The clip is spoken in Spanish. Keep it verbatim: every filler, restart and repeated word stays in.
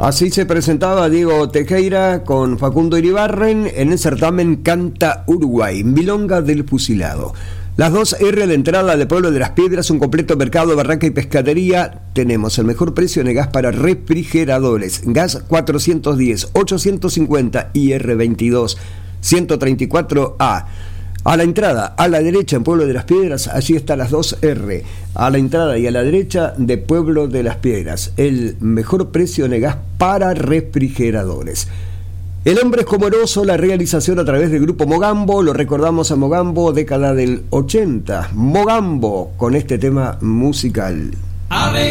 Así se presentaba Diego Tejera con Facundo Iribarren en el certamen Canta Uruguay, Milonga del Fusilado. Las dos R de entrada de Pueblo de las Piedras, un completo mercado, barraca y pescadería. Tenemos el mejor precio en el gas para refrigeradores. Gas cuatrocientos diez, ochocientos cincuenta, I R veintidós, ciento treinta y cuatro A. A la entrada, a la derecha en Pueblo de las Piedras, allí están las dos R. A la entrada y a la derecha de Pueblo de las Piedras, el mejor precio en el gas para refrigeradores. El hombre es Comoroso, la realización a través del grupo Mogambo. Lo recordamos a Mogambo, década del ochenta. Mogambo, con este tema musical. A veces